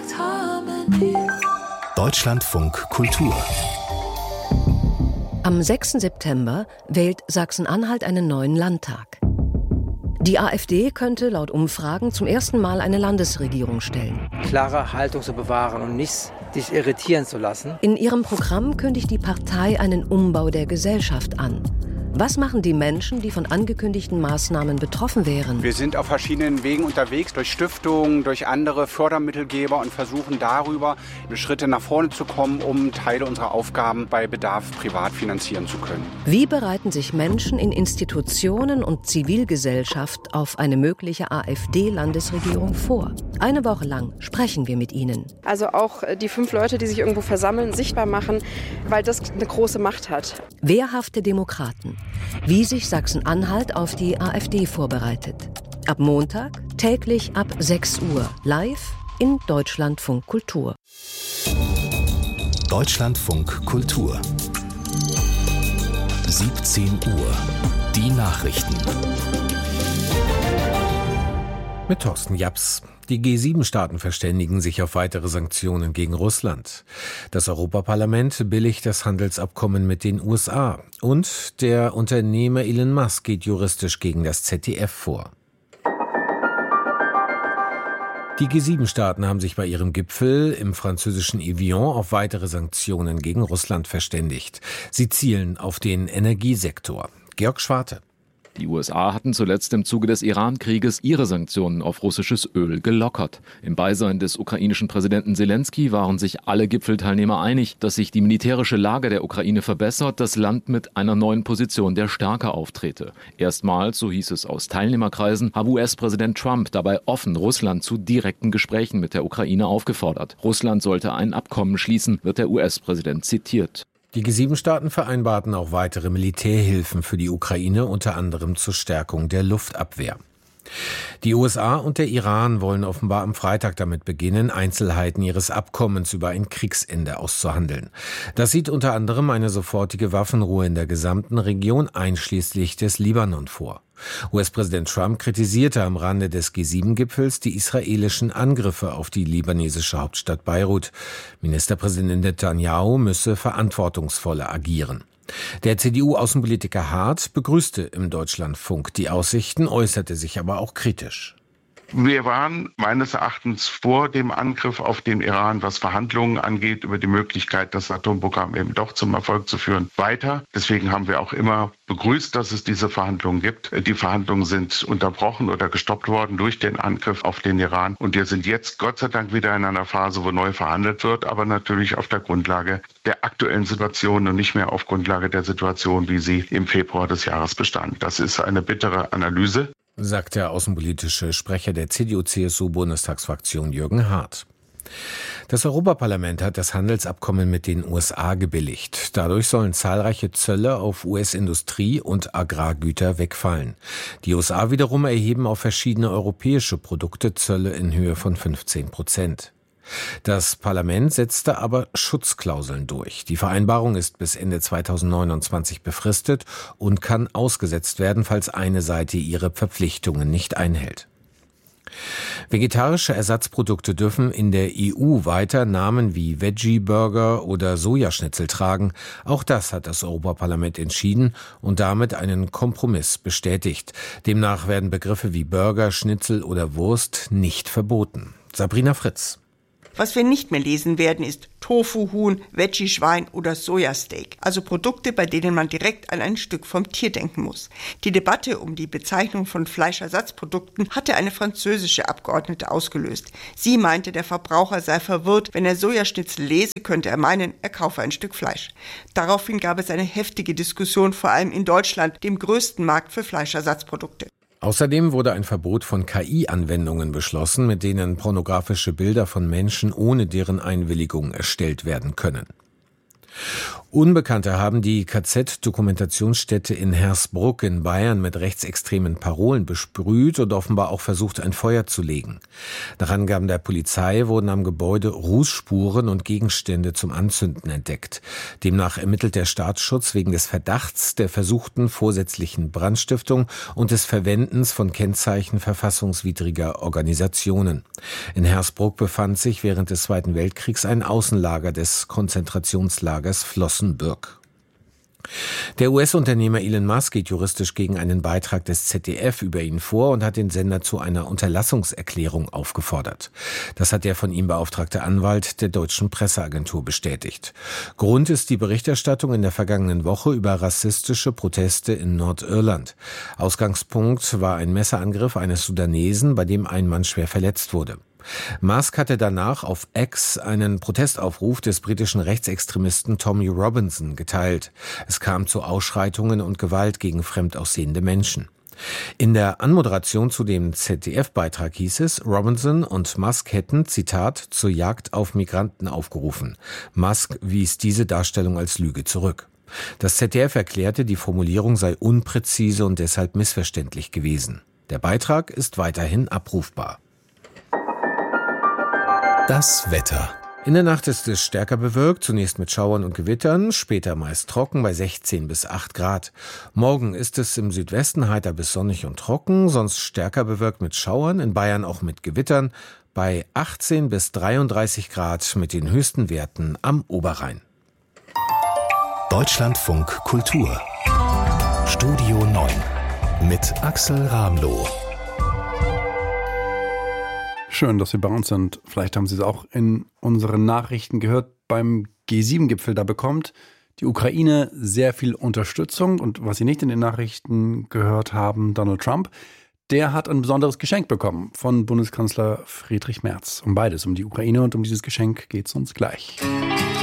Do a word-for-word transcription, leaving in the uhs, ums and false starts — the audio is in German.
Deutschlandfunk Kultur. Am sechsten September wählt Sachsen-Anhalt einen neuen Landtag. Die AfD könnte laut Umfragen zum ersten Mal eine Landesregierung stellen. Klare Haltung zu bewahren und nichts dich irritieren zu lassen. In ihrem Programm kündigt die Partei einen Umbau der Gesellschaft an. Was machen die Menschen, die von angekündigten Maßnahmen betroffen wären? Wir sind auf verschiedenen Wegen unterwegs, durch Stiftungen, durch andere Fördermittelgeber und versuchen darüber Schritte nach vorne zu kommen, um Teile unserer Aufgaben bei Bedarf privat finanzieren zu können. Wie bereiten sich Menschen in Institutionen und Zivilgesellschaft auf eine mögliche AfD-Landesregierung vor? Eine Woche lang sprechen wir mit ihnen. Also auch die fünf Leute, die sich irgendwo versammeln, sichtbar machen, weil das eine große Macht hat. Wehrhafte Demokraten. Wie sich Sachsen-Anhalt auf die AfD vorbereitet. Ab Montag, täglich ab sechs Uhr, live in Deutschlandfunk Kultur. Deutschlandfunk Kultur. siebzehn Uhr. Die Nachrichten. Mit Thorsten Japs. Die G sieben Staaten verständigen sich auf weitere Sanktionen gegen Russland. Das Europaparlament billigt das Handelsabkommen mit den U S A. Und der Unternehmer Elon Musk geht juristisch gegen das Z D F vor. Die G sieben Staaten haben sich bei ihrem Gipfel im französischen Evian auf weitere Sanktionen gegen Russland verständigt. Sie zielen auf den Energiesektor. Georg Schwarte. Die U S A hatten zuletzt im Zuge des Iran-Krieges ihre Sanktionen auf russisches Öl gelockert. Im Beisein des ukrainischen Präsidenten Selenskyj waren sich alle Gipfelteilnehmer einig, dass sich die militärische Lage der Ukraine verbessert, das Land mit einer neuen Position der Stärke auftrete. Erstmals, so hieß es aus Teilnehmerkreisen, habe U S-Präsident Trump dabei offen Russland zu direkten Gesprächen mit der Ukraine aufgefordert. Russland sollte ein Abkommen schließen, wird der U S-Präsident zitiert. Die G sieben Staaten vereinbarten auch weitere Militärhilfen für die Ukraine, unter anderem zur Stärkung der Luftabwehr. Die U S A und der Iran wollen offenbar am Freitag damit beginnen, Einzelheiten ihres Abkommens über ein Kriegsende auszuhandeln. Das sieht unter anderem eine sofortige Waffenruhe in der gesamten Region, einschließlich des Libanon, vor. U S-Präsident Trump kritisierte am Rande des G sieben Gipfels die israelischen Angriffe auf die libanesische Hauptstadt Beirut. Ministerpräsident Netanyahu müsse verantwortungsvoller agieren. Der C D U-Außenpolitiker Hart begrüßte im Deutschlandfunk die Aussichten, äußerte sich aber auch kritisch. Wir waren meines Erachtens vor dem Angriff auf den Iran, was Verhandlungen angeht, über die Möglichkeit, das Atomprogramm eben doch zum Erfolg zu führen, weiter. Deswegen haben wir auch immer begrüßt, dass es diese Verhandlungen gibt. Die Verhandlungen sind unterbrochen oder gestoppt worden durch den Angriff auf den Iran. Und wir sind jetzt Gott sei Dank wieder in einer Phase, wo neu verhandelt wird, aber natürlich auf der Grundlage der aktuellen Situation und nicht mehr auf Grundlage der Situation, wie sie im Februar des Jahres bestand. Das ist eine bittere Analyse, sagt der außenpolitische Sprecher der C D U-C S U-Bundestagsfraktion Jürgen Hart. Das Europaparlament hat das Handelsabkommen mit den U S A gebilligt. Dadurch sollen zahlreiche Zölle auf U S-Industrie- und Agrargüter wegfallen. Die U S A wiederum erheben auf verschiedene europäische Produkte Zölle in Höhe von fünfzehn Prozent. Das Parlament setzte aber Schutzklauseln durch. Die Vereinbarung ist bis Ende zweitausendneunundzwanzig befristet und kann ausgesetzt werden, falls eine Seite ihre Verpflichtungen nicht einhält. Vegetarische Ersatzprodukte dürfen in der E U weiter Namen wie Veggie-Burger oder Sojaschnitzel tragen. Auch das hat das Europaparlament entschieden und damit einen Kompromiss bestätigt. Demnach werden Begriffe wie Burger, Schnitzel oder Wurst nicht verboten. Sabrina Fritz. Was wir nicht mehr lesen werden, ist Tofu-Huhn, Veggie-Schwein oder Sojasteak. Also Produkte, bei denen man direkt an ein Stück vom Tier denken muss. Die Debatte um die Bezeichnung von Fleischersatzprodukten hatte eine französische Abgeordnete ausgelöst. Sie meinte, der Verbraucher sei verwirrt. Wenn er Sojaschnitzel lese, könnte er meinen, er kaufe ein Stück Fleisch. Daraufhin gab es eine heftige Diskussion, vor allem in Deutschland, dem größten Markt für Fleischersatzprodukte. Außerdem wurde ein Verbot von K I-Anwendungen beschlossen, mit denen pornografische Bilder von Menschen ohne deren Einwilligung erstellt werden können. Unbekannte haben die K Z-Dokumentationsstätte in Hersbruck in Bayern mit rechtsextremen Parolen besprüht und offenbar auch versucht, ein Feuer zu legen. Nach Angaben der Polizei wurden am Gebäude Rußspuren und Gegenstände zum Anzünden entdeckt. Demnach ermittelt der Staatsschutz wegen des Verdachts der versuchten vorsätzlichen Brandstiftung und des Verwendens von Kennzeichen verfassungswidriger Organisationen. In Hersbruck befand sich während des Zweiten Weltkriegs ein Außenlager des Konzentrationslagers Flossenbürg. Der U S-Unternehmer Elon Musk geht juristisch gegen einen Beitrag des Z D F über ihn vor und hat den Sender zu einer Unterlassungserklärung aufgefordert. Das hat der von ihm beauftragte Anwalt der deutschen Presseagentur bestätigt. Grund ist die Berichterstattung in der vergangenen Woche über rassistische Proteste in Nordirland. Ausgangspunkt war ein Messerangriff eines Sudanesen, bei dem ein Mann schwer verletzt wurde. Musk hatte danach auf X einen Protestaufruf des britischen Rechtsextremisten Tommy Robinson geteilt. Es kam zu Ausschreitungen und Gewalt gegen fremd aussehende Menschen. In der Anmoderation zu dem Z D F-Beitrag hieß es, Robinson und Musk hätten, Zitat, zur Jagd auf Migranten aufgerufen. Musk wies diese Darstellung als Lüge zurück. Das Z D F erklärte, die Formulierung sei unpräzise und deshalb missverständlich gewesen. Der Beitrag ist weiterhin abrufbar. Das Wetter. In der Nacht ist es stärker bewölkt, zunächst mit Schauern und Gewittern, später meist trocken bei sechzehn bis acht Grad. Morgen ist es im Südwesten heiter bis sonnig und trocken, sonst stärker bewölkt mit Schauern, in Bayern auch mit Gewittern, bei achtzehn bis dreiunddreißig Grad mit den höchsten Werten am Oberrhein. Deutschlandfunk Kultur. Studio neun mit Axel Ramloh. Schön, dass Sie bei uns sind. Vielleicht haben Sie es auch in unseren Nachrichten gehört. Beim G sieben Gipfel, da bekommt die Ukraine sehr viel Unterstützung. Und was Sie nicht in den Nachrichten gehört haben, Donald Trump, der hat ein besonderes Geschenk bekommen von Bundeskanzler Friedrich Merz. Um beides, um die Ukraine und um dieses Geschenk geht es uns gleich.